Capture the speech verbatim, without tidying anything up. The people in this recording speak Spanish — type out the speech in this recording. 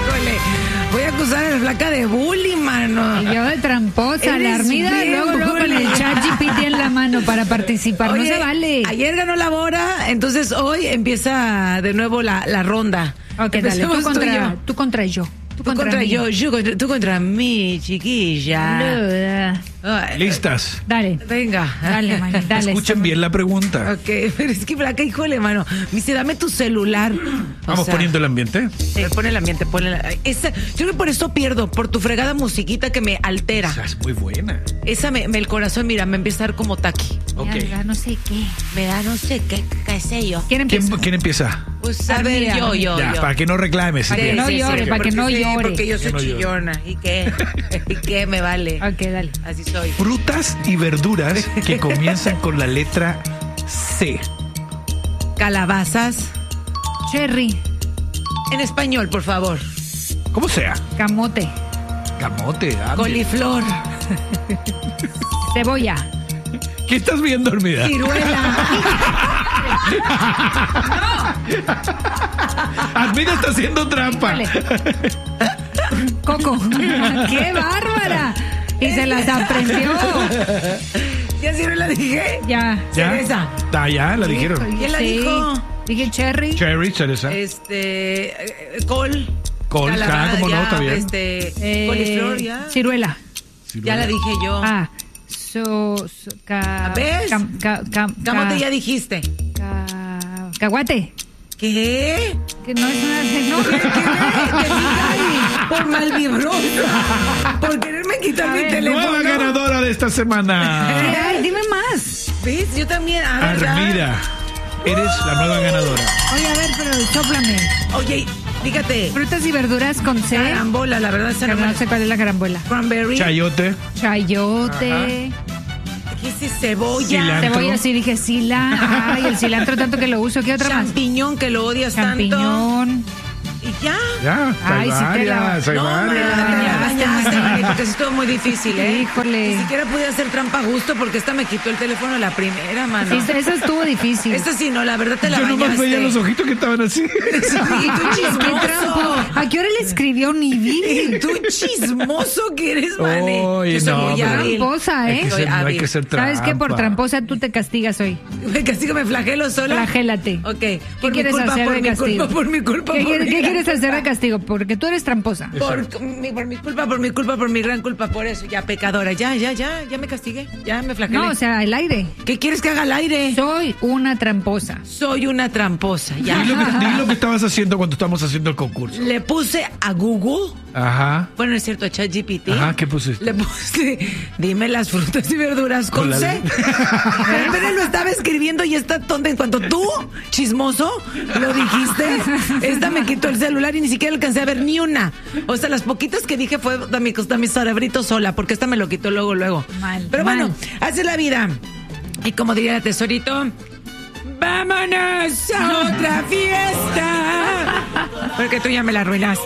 Híjole, voy a acusar a la flaca de bullying, mano. Y yo de tramposa, Eres la Armida, bien luego, luego con el bully. chat G P T en la mano para participar. Oye, no se vale. Ayer ganó la Bora, entonces hoy empieza de nuevo la, la ronda. Ok, dale, Empecemos tú tú y contra, yo. tú contra yo. Tú Tú contra, contra mí. yo, yo contra, tú contra mí, chiquilla. Boluda. Ay, Listas. Dale, venga. dale, mani, dale. Escuchen bien la pregunta. Ok, pero es que flaca, híjole, mano. Me dice, dame tu celular. O Vamos sea, poniendo el ambiente. Sí. Pon el ambiente, pon el... Esa, yo creo que por eso pierdo, por tu fregada musiquita que me altera. Esa es muy buena. Esa me, me- el corazón, mira, me empieza a dar como taqui. Ok. Mierda, no sé qué. Me da no sé qué, qué sé yo. ¿Quién ¿Quién, empieza? quién empieza? Pues a ver, Armida, yo, yo, Ya, yo. para que no reclames. Para que Silvia. no llore, para que no sí, llore. porque yo soy Que no llore. chillona. ¿Y qué? ¿Y qué me vale? Ok, dale. Así soy. Frutas y verduras que comienzan con la letra C. Calabazas. Cherry, En español, por favor. ¿Cómo sea? camote, Camote. ah, Coliflor. cebolla, ¿Qué estás viendo, Armida? Ciruela. Armida está haciendo trampa. Dale. Coco. ¡Qué bárbara! Y se las aprendió. ¿Ya ciruela dije? Ya. ¿Ya? Cereza. Ah, ya, la dijeron. ¿Quién la dijo? Dije cherry. Cherry, cereza. Este. eh, Col. Col, Calabaza, ah, cómo no, ya, está bien. Este. eh, Coliflor, ya. Ciruela. Ya la dije yo. Ah. So, so- ca, ¿Ves? cam- ca- cam- Camote ca- ya dijiste. ca- caguate. ¿Qué? Que no es una. No. ¿Qué? Te fijas, por malvibrosa. Por quererme quitar A mi ver, teléfono. Nueva ganadora de esta semana. Ay, dime más. ¿Ves? Yo también. A ver, ya. Armida. Eres la nueva ganadora. Oye, a ver, pero sóplame. Oye, fíjate. Frutas y verduras con C. Carambola, la verdad, esa Que no no me- sé cuál es la carambola. Cranberry. Chayote. Chayote. ¿Qué es ese? Cebolla. Cilantro. Cebolla, sí, dije sila. Ay, el cilantro tanto que lo uso. ¿Qué otra más? Champiñón, que lo odias tanto. Champiñón. Y ya. Ya, Ay, hay sí te la- varias, hay No, varias. me la bañaste, bañaste, mano. mano, porque sí estuvo muy difícil, ¿eh? Híjole. Ni siquiera pude hacer trampa a gusto porque esta me quitó el teléfono la primera, mano. Sí, esa estuvo difícil. Esta sí, no, la verdad te la Yo nomás bañaste. veía los ojitos que estaban así. Sí, tú Qué chismoso. trampa. ¿A qué hora le escribió ni vi? Y tú chismoso que eres, mane. Oye, Yo soy no, muy pero- hábil. Tramposa, Hay que ¿eh? Soy ser, no hay hábil. que ser trampa. ¿Sabes qué? Por tramposa tú te castigas hoy. Me castigo, me flagelo sola. Flagélate. Ok. ¿Qué Por mi quieres culpa, hacer por de mi castigo? culpa, por mi culpa, ¿Qué, por qué- mi- qué quieres hacer de castigo? Porque tú eres tramposa. Por mi, por mi culpa, por mi culpa, por mi gran culpa, por eso, ya pecadora, ya, ya, ya, ya me castigué, ya me flagelé. No, o sea, el aire. ¿Qué quieres que haga al aire? Soy una tramposa. Soy una tramposa, Di ya. lo, que, di lo que estabas haciendo cuando estábamos haciendo el concurso. Le puse a Google, Ajá. bueno, no es cierto, a ChatGPT. Ajá, ¿qué pusiste? Le puse, dime las frutas y verduras con, Con la C. le- Pero él lo estaba escribiendo y está tonta. En cuanto tú, chismoso, lo dijiste, esta me quitó el celular y ni siquiera alcancé a ver ni una. O sea, las poquitas que dije fue de mi, de mi cerebrito sola, porque esta me lo quitó luego, luego. Mal, Pero mal. bueno, así es la vida. Y como diría el tesorito, ¡vámonos a otra fiesta! Porque tú ya me la arruinaste.